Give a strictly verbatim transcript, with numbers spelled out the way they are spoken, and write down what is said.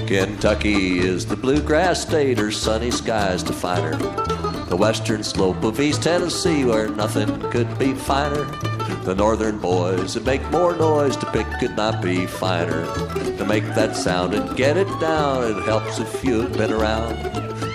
Kentucky is the bluegrass state, her sunny skies define her. The western slope of East Tennessee, where nothing could be finer. The northern boys that make more noise to pick could not be finer. To make that sound and get it down, it helps if you've been around.